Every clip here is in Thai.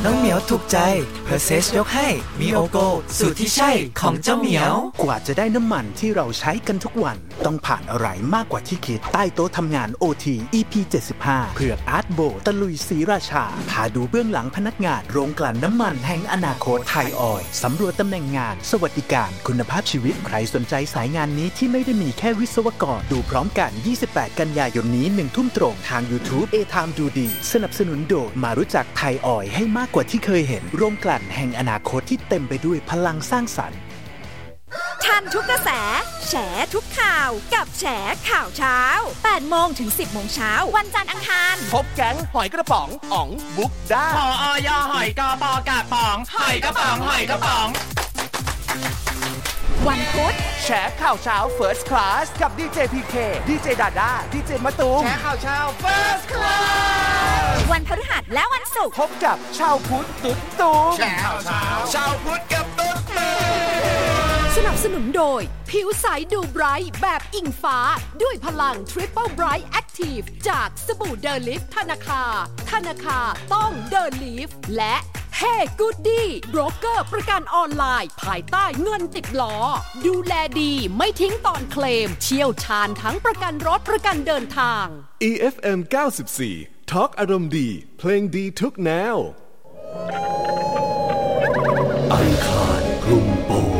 น้องเหมียวถูกใจเพอร์เซสยกให้มีโอโกสูตรที่ใช่ของเจ้าเหมียวกว่าจะได้น้ำมันที่เราใช้กันทุกวันต้องผ่านอะไรมากกว่าที่คิดใต้โต๊ะทำงาน OT EP 75เผือกอาร์ตโบตะลุยศรีราชาพาดูเบื้องหลังพนักงานโรงกลั่นน้ำมันแห่งอนาคตไทยออยล์สำรวจตำแหน่งงานสวัสดิการคุณภาพชีวิตใครสนใจสายงานนี้ที่ไม่ได้มีแค่วิศวกรดูพร้อมกัน28กันยายนนี้1 ทุ่มตรงทาง YouTube A Time ดูดีสนับสนุนโดยมารู้จักไทยออยล์ให้มากกว่าที่เคยเห็นโรงกลั่นแห่งอนาคตที่เต็มไปด้วยพลังสร้างสรรค์ทันทุกกระแสแฉทุกข่าวกับแฉข่าวเช้า 8 โมงถึง 10 โมงเช้าวันจันทร์อังคารพบแก๊งหอยกระป๋องอ๋องบุ๊กได้ผอยหอยกปกาป๋องหอยกระป๋องหอยกระป๋องวันพุธแฉข่าวเช้า First Class กับดีเจพีเคดีเจดาด้าดีเจมะตูมแฉข่าวเช้า First Class วันพฤหัสและวันศุกร์พบกับชาวพุทธตุ๊ดตูมแฉข่าวเช้าชาวพุทธกับตุ๊ดตูมสนับสนุนโดยผิวใสดูไบรท์แบบอิงฟ้าด้วยพลัง Triple Bright Active จากสบู่เดลิฟธนาคาต้องเดลิฟและเฮ้กูดดี้โบรกเกอร์ประกันออนไลน์ภายใต้เงินติดล้อดูแลดีไม่ทิ้งตอนเคลมเชี่ยวชาญทั้งประกันรถประกันเดินทาง EFM 94 Talk อารมณ์ดีเพลงดีทุกแนวอังคารคลุมโปง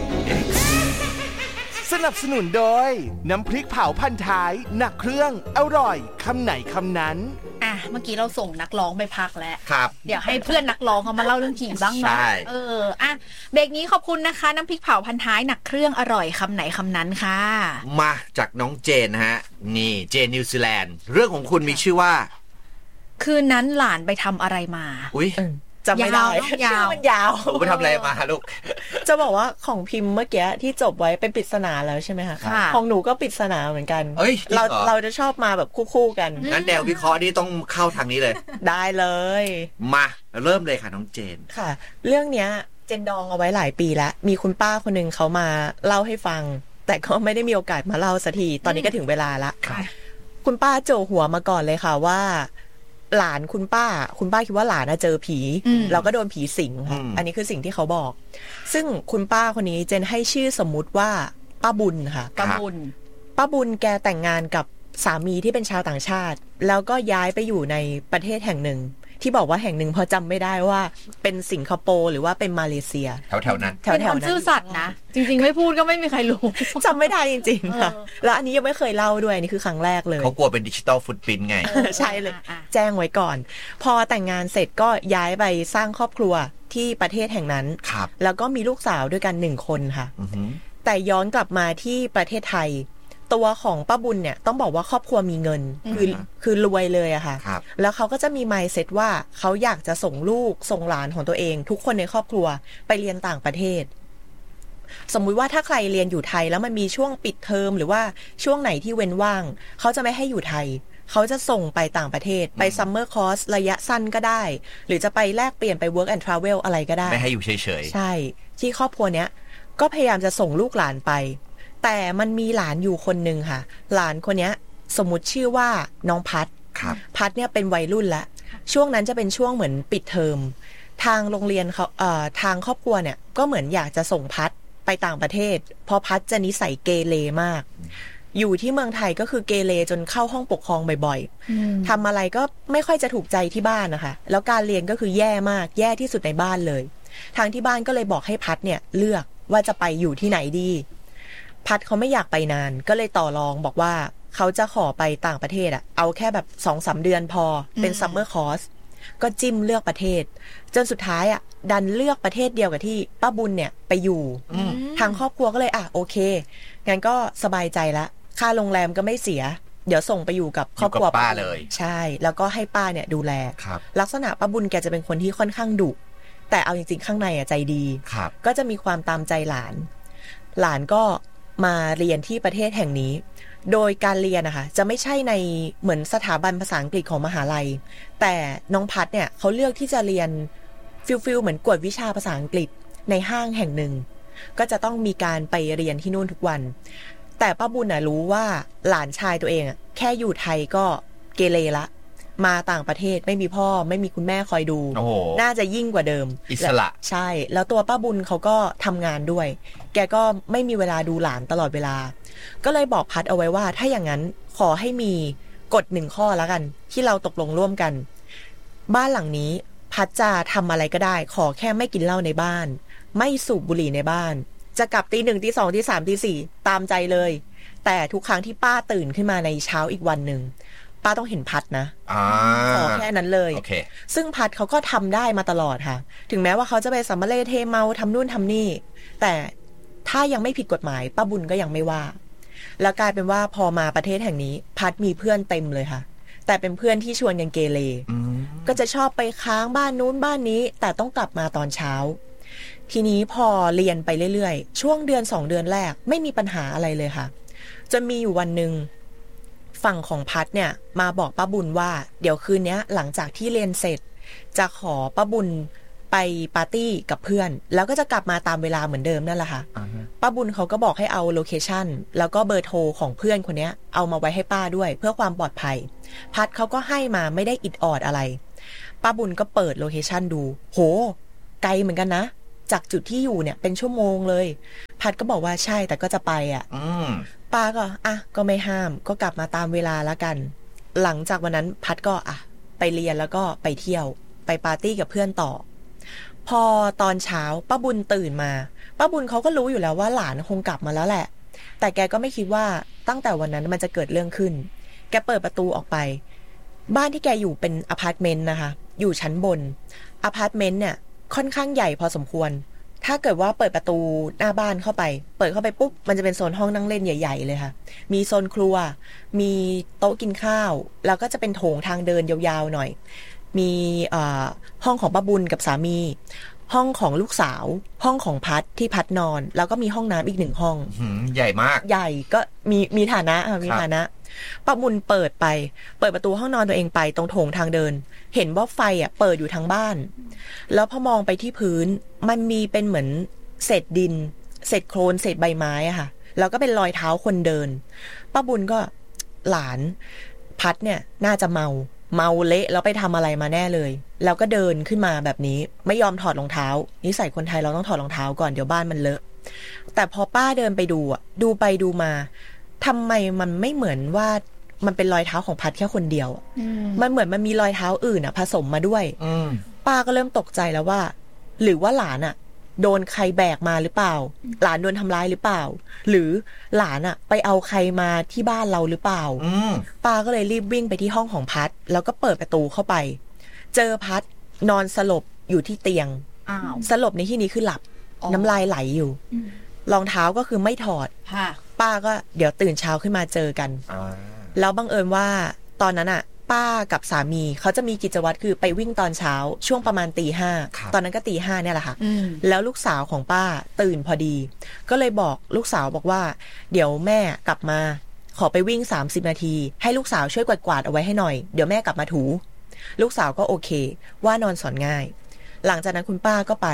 สนับสนุนโดยน้ำพริกเผาพันท้ายหนักเครื่องอร่อยคำไหนคำนั้นเมื่อกี้เราส่งนักร้องไปพักแล้วครับเดี๋ยวให้เพื่อนนักร้องเขามาเล่าเรื่องผีบ้างเนาะเบรกนี้ขอบคุณนะคะน้ำพริกเผาพันท้ายหนักเครื่องอร่อยคำไหนคำนั้นค่ะมาจากน้องเจนนะฮะนี่เจนนิวซีแลนด์เรื่องของคุณมีชื่อว่าคืนนั้นหลานไปทำอะไรมาอุ๊ยจำไม่ได้ชื่อมันยาวไปทำอะไรมาลูกจะบอกว่าของพิมพ์เมื่อกี้ที่จบไว้เป็นปริศนาแล้วใช่ไหมคะของหนูก็ปริศนาเหมือนกันเราจะชอบมาแบบคู่กันงั้นแนววิเคราะห์นี่ต้องเข้าทางนี้เลยได้เลยมาเริ่มเลยค่ะน้องเจนค่ะเรื่องเนี้ยเจนดองเอาไว้หลายปีแล้วมีคุณป้าคนนึงเขามาเล่าให้ฟังแต่ก็ไม่ได้มีโอกาสมาเล่าสักทีตอนนี้ก็ถึงเวลาละคุณป้าโจหัวมาก่อนเลยค่ะว่าหลานคุณป้าคิดว่าหลานเจอผีเราก็โดนผีสิงค่ะอันนี้คือสิ่งที่เขาบอกซึ่งคุณป้าคนนี้เจนให้ชื่อสมมุติว่าป้าบุญค่ะป้าบุญแกแต่งงานกับสามีที่เป็นชาวต่างชาติแล้วก็ย้ายไปอยู่ในประเทศแห่งหนึ่งที่บอกว่าแห่งหนึ่งพอจำไม่ได้ว่าเป็นสิงคโปร์หรือว่าเป็นมาเลเซียแถวนั้นเป็นคนซื่อสัตย์นะจริงๆไม่พูดก็ไม่มีใครรู้จำไม่ได้จริงๆค่ะแล้วอันนี้ยังไม่เคยเล่าด้วยนี่คือครั้งแรกเลยเขากลัวเป็นดิจิตอลฟุตปรินท์ไงใช่เลยแจ้งไว้ก่อนพอแต่งงานเสร็จก็ย้ายไปสร้างครอบครัวที่ประเทศแห่งนั้นแล้วก็มีลูกสาวด้วยกัน1 คนค่ะแต่ย้อนกลับมาที่ประเทศไทยตัวของป้าบุญเนี่ยต้องบอกว่าครอบครัวมีเงินคือรวยเลยอะค่ะแล้วเขาก็จะมี mindset ว่าเขาอยากจะส่งลูกส่งหลานของตัวเองทุกคนในครอบครัวไปเรียนต่างประเทศสมมุติว่าถ้าใครเรียนอยู่ไทยแล้วมันมีช่วงปิดเทอมหรือว่าช่วงไหนที่เว้นว่างเขาจะไม่ให้อยู่ไทยเขาจะส่งไปต่างประเทศไปซัมเมอร์คอร์สระยะสั้นก็ได้หรือจะไปแลกเปลี่ยนไป work and travel อะไรก็ได้ไม่ให้อยู่เฉยๆใช่ที่ครอบครัวเนี้ยก็พยายามจะส่งลูกหลานไปแต่มันมีหลานอยู่คนนึงค่ะหลานคนนี้สมมุติชื่อว่าน้องพัดเนี่ยเป็นวัยรุ่นละช่วงนั้นจะเป็นช่วงเหมือนปิดเทอมทางโรงเรียนเขาทางครอบครัวเนี่ยก็เหมือนอยากจะส่งพัดไปต่างประเทศเพราะพัดจะนิสัยเกเรมากอยู่ที่เมืองไทยก็คือเกเรจนเข้าห้องปกครองบ่อยๆทำอะไรก็ไม่ค่อยจะถูกใจที่บ้านนะคะแล้วการเรียนก็คือแย่มากแย่ที่สุดในบ้านเลยทางที่บ้านก็เลยบอกให้พัดเนี่ยเลือกว่าจะไปอยู่ที่ไหนดีพัดเขาไม่อยากไปนานก็เลยต่อรองบอกว่าเขาจะขอไปต่างประเทศเอาแค่แบบ 2-3 เดือนพอเป็นซัมเมอร์คอร์สก็จิ้มเลือกประเทศจนสุดท้ายดันเลือกประเทศเดียวกับที่ป้าบุญเนี่ยไปอยู่ทางครอบครัวก็เลยโอเคงั้นก็สบายใจละค่าโรงแรมก็ไม่เสียเดี๋ยวส่งไปอยู่กับครอบครัวป้าเลยใช่แล้วก็ให้ป้าเนี่ยดูแลลักษณะป้าบุญแกจะเป็นคนที่ค่อนข้างดุแต่เอาจริงๆข้างในใจดีก็จะมีความตามใจหลานก็มาเรียนที่ประเทศแห่งนี้โดยการเรียนนะคะจะไม่ใช่ในเหมือนสถาบันภาษาอังกฤษของมหาลัยแต่น้องพัดเนี่ยเขาเลือกที่จะเรียนฟิลเหมือนกวดวิชาภาษาอังกฤษในห้างแห่งหนึ่งก็จะต้องมีการไปเรียนที่นู่นทุกวันแต่ป้าบุญรู้ว่าหลานชายตัวเองแค่อยู่ไทยก็เกเรละมาต่างประเทศไม่มีพ่อไม่มีคุณแม่คอยดูน่าจะยิ่งกว่าเดิมอิสระใช่แล้วตัวป้าบุญเขาก็ทำงานด้วยแกก็ไม่มีเวลาดูหลานตลอดเวลาก็เลยบอกพัดเอาไว้ว่าถ้าอย่างนั้นขอให้มีกฎ1ข้อแล้วกันที่เราตกลงร่วมกันบ้านหลังนี้พัดจะทำอะไรก็ได้ขอแค่ไม่กินเหล้าในบ้านไม่สูบบุหรี่ในบ้านจะกลับตี 1 ตี 2 ตี 3 ตี 4ตามใจเลยแต่ทุกครั้งที่ป้าตื่นขึ้นมาในเช้าอีกวันหนึ่งป้าต้องเห็นพัดนะขอแค่นั้นเลย okay. ซึ่งพัดเขาก็ทำได้มาตลอดค่ะถึงแม้ว่าเขาจะไปสัมมาเลเทเมาทำนู่นทำนี่แต่ถ้ายังไม่ผิดกฎหมายป้าบุญก็ยังไม่ว่าแล้วกลายเป็นว่าพอมาประเทศแห่งนี้พัดมีเพื่อนเต็มเลยค่ะแต่เป็นเพื่อนที่ชวนกันเกเรก็จะชอบไปค้างบ้านนู้นบ้านนี้แต่ต้องกลับมาตอนเช้าทีนี้พอเรียนไปเรื่อยๆช่วงเดือน2 เดือนแรกไม่มีปัญหาอะไรเลยค่ะจนมีอยู่วันหนึ่งฝั่งของพัดเนี่ยมาบอกป้าบุญว่าเดี๋ยวคืนนี้หลังจากที่เรียนเสร็จจะขอป้าบุญไปปาร์ตี้กับเพื่อนแล้วก็จะกลับมาตามเวลาเหมือนเดิมนั่นแหละค่ะป้าบุญเขาก็บอกให้เอาโลเคชั่นแล้วก็เบอร์โทรของเพื่อนคนนี้เอามาไว้ให้ป้าด้วยเพื่อความปลอดภัยพัดเขาก็ให้มาไม่ได้อิดออดอะไรป้าบุญก็เปิดโลเคชั่นดูโหไกลเหมือนกันนะจากจุดที่อยู่เนี่ยเป็นชั่วโมงเลยพัดก็บอกว่าใช่แต่ก็จะไปอ่ะป้าก็ก็ไม่ห้ามก็กลับมาตามเวลาละกันหลังจากวันนั้นพัดก็ไปเรียนแล้วก็ไปเที่ยวไปปาร์ตี้กับเพื่อนต่อพอตอนเช้าป้าบุญตื่นมาป้าบุญเขาก็รู้อยู่แล้วว่าหลานคงกลับมาแล้วแหละแต่แกก็ไม่คิดว่าตั้งแต่วันนั้นมันจะเกิดเรื่องขึ้นแกเปิดประตูออกไปบ้านที่แกอยู่เป็นอพาร์ตเมนต์นะคะอยู่ชั้นบนอพาร์ตเมนต์เนี่ยค่อนข้างใหญ่พอสมควรถ้าเกิดว่าเปิดประตูหน้าบ้านเข้าไปเปิดเข้าไปปุ๊บมันจะเป็นโซนห้องนั่งเล่นใหญ่ๆเลยค่ะมีโซนครัวมีโต๊ะกินข้าวแล้วก็จะเป็นโถงทางเดินยาวๆหน่อยมีห้องของป้าบุญกับสามีห้องของลูกสาวห้องของพัดที่พัดนอนแล้วก็มีห้องน้ำอีก1 ห้องใหญ่มากใหญ่ก็มีฐานะมีฐานะป้าบุญเปิดประตูห้องนอนตัวเองไปตรงโถงทางเดินเห็นว่าไฟเปิดอยู่ทั้งบ้านแล้วพอมองไปที่พื้นมันมีเป็นเหมือนเศษดินเศษโคลนเศษใบไม้อะค่ะแล้วก็เป็นรอยเท้าคนเดินป้าบุญก็หลานพัดเนี่ยน่าจะเมาเละแล้วไปทำอะไรมาแน่เลยแล้วก็เดินขึ้นมาแบบนี้ไม่ยอมถอดรองเท้านิสัยคนไทยเราต้องถอดรองเท้าก่อนเดี๋ยวบ้านมันเลอะแต่พอป้าเดินไปดูไปดูมาทำไมมันไม่เหมือนว่ามันเป็นรอยเท้าของพัดแค่คนเดียวมันเหมือนมันมีรอยเท้าอื่นผสมมาด้วยป้าก็เริ่มตกใจแล้วว่าหรือว่าหลานโดนใครแบกมาหรือเปล่าหลานโดนทำร้ายหรือเปล่าหรือหลานไปเอาใครมาที่บ้านเราหรือเปล่าป้าก็เลยรีบวิ่งไปที่ห้องของพัดแล้วก็เปิดประตูเข้าไปเจอพัดนอนสลบอยู่ที่เตียงสลบในที่นี้คือหลับน้ำลายไหลอยู่รองเท้าก็คือไม่ถอดป้าก็เดี๋ยวตื่นเช้าขึ้นมาเจอกันแล้วบังเอิญว่าตอนนั้นป้ากับสามีเขาจะมีกิจวัตรคือไปวิ่งตอนเช้าช่วงประมาณตี 5ตอนนั้นก็ตี 5เนี่ยแหละค่ะแล้วลูกสาวของป้าตื่นพอดีก็เลยบอกลูกสาวบอกว่าเดี๋ยวแม่กลับมาขอไปวิ่ง30 นาทีให้ลูกสาวช่วยกวาดเอาไว้ให้หน่อยเดี๋ยวแม่กลับมาถูลูกสาวก็โอเคว่านอนสอนง่ายหลังจากนั้นคุณป้าก็ไป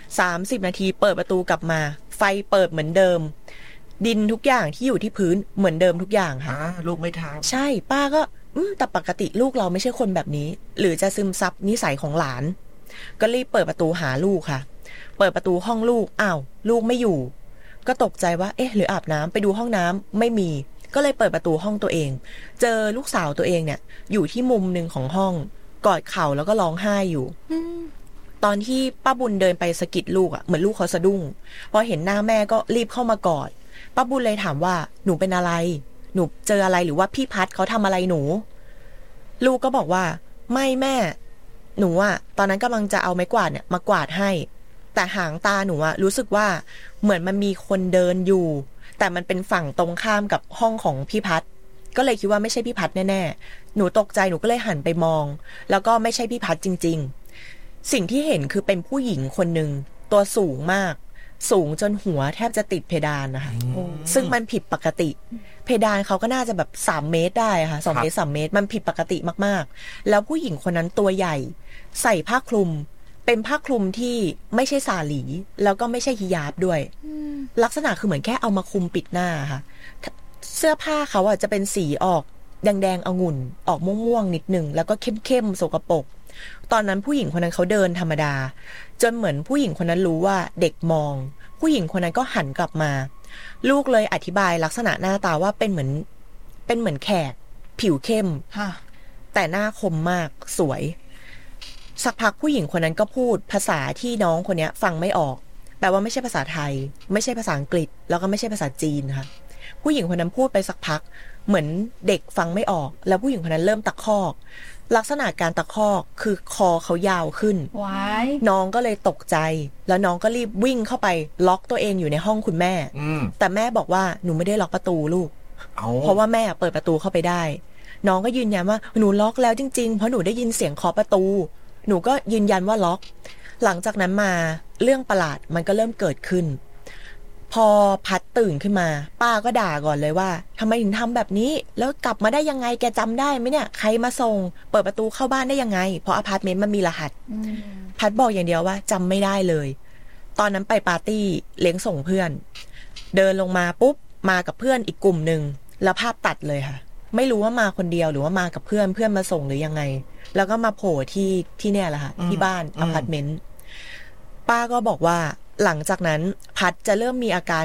30 นาทีเปิดประตูกลับมาไฟเปิดเหมือนเดิมดินทุกอย่างที่อยู่ที่พื้นเหมือนเดิมทุกอย่างค่ะลูกไม่ทำใช่ป้าก็แต่ปกติลูกเราไม่ใช่คนแบบนี้หรือจะซึมซับนิสัยของหลานก็รีบเปิดประตูหาลูกค่ะเปิดประตูห้องลูกลูกไม่อยู่ก็ตกใจว่าหรืออาบน้ำไปดูห้องน้ำไม่มีก็เลยเปิดประตูห้องตัวเองเจอลูกสาวตัวเองเนี่ยอยู่ที่มุมนึงของห้องกอดเข่าแล้วก็ร้องไห้อยู่ตอนที่ป้าบุญเดินไปสะกิดลูกเหมือนลูกเขาสะดุ้งพอเห็นหน้าแม่ก็รีบเข้ามากอดป้าบุญเลยถามว่าหนูเป็นอะไรหนูเจออะไรหรือว่าพี่พัดเขาทำอะไรหนูลูกก็บอกว่าไม่แม่หนูตอนนั้นกำลังจะเอาไม้กวาดเนี่ยมากวาดให้แต่หางตาหนูรู้สึกว่าเหมือนมันมีคนเดินอยู่แต่มันเป็นฝั่งตรงข้ามกับห้องของพี่พัดก็เลยคิดว่าไม่ใช่พี่พัดแน่ๆหนูตกใจหนูก็เลยหันไปมองแล้วก็ไม่ใช่พี่พัดจริงๆสิ่งที่เห็นคือเป็นผู้หญิงคนนึงตัวสูงมากสูงจนหัวแทบจะติดเพดานนะคะซึ่งมันผิดปกติเพดานเขาก็น่าจะแบบ3 เมตรได้ค่ะ2 เมตร 3 เมตรมันผิดปกติมากๆแล้วผู้หญิงคนนั้นตัวใหญ่ใส่ผ้าคลุมเป็นผ้าคลุมที่ไม่ใช่สาหลีแล้วก็ไม่ใช่ฮิญาบด้วยลักษณะคือเหมือนแค่เอามาคลุมปิดหน้าค่ะเสื้อผ้าเขาจะเป็นสีออกแดงๆองุ่นออกม่วงๆนิดนึงแล้วก็เข้มๆสกปรกตอนนั้นผู้หญิงคนนั้นเขาเดินธรรมดาจนเหมือนผู้หญิงคนนั้นรู้ว่าเด็กมองผู้หญิงคนนั้นก็หันกลับมาลูกเลยอธิบายลักษณะหน้าตาว่าเป็นเหมือนแขกผิวเข้มแต่หน้าคมมากสวยสักพักผู้หญิงคนนั้นก็พูดภาษาที่น้องคนนี้ฟังไม่ออกแปลว่าไม่ใช่ภาษาไทยไม่ใช่ภาษาอังกฤษแล้วก็ไม่ใช่ภาษาจีนค่ะผู้หญิงคนนั้นพูดไปสักพักเหมือนเด็กฟังไม่ออกแล้วผู้หญิงคนนั้นเริ่มตะคอกลักษณะการตะคอกคือคอเขายาวขึ้นน้องก็เลยตกใจแล้วน้องก็รีบวิ่งเข้าไปล็อกตัวเองอยู่ในห้องคุณแม่แต่แม่บอกว่าหนูไม่ได้ล็อกประตูลูกเพราะว่าแม่เปิดประตูเข้าไปได้น้องก็ยืนยันว่าหนูล็อกแล้วจริงๆเพราะหนูได้ยินเสียงเคาะประตูหนูก็ยืนยันว่าล็อกหลังจากนั้นมาเรื่องประหลาดมันก็เริ่มเกิดขึ้นพอพัดตื่นขึ้นมาป้าก็ด่าก่อนเลยว่าทำไมถึงทำแบบนี้แล้วกลับมาได้ยังไงแกจำได้ไหมเนี่ยใครมาส่งเปิดประตูเข้าบ้านได้ยังไงเพราะอพาร์ตเมนต์มันมีรหัสพัดบอกอย่างเดียวว่าจำไม่ได้เลยตอนนั้นไปปาร์ตี้เลี้ยงส่งเพื่อนเดินลงมาปุ๊บมากับเพื่อนอีกกลุ่มนึงแล้วภาพตัดเลยค่ะไม่รู้ว่ามาคนเดียวหรือว่ามากับเพื่อนมาส่งหรือยังไงแล้วก็มาโผล่ที่เนี่ยแหละค่ะที่บ้านอพาร์ตเมนต์ป้าก็บอกว่าหลังจากนั้นพัดจะเริ่มมีอาการ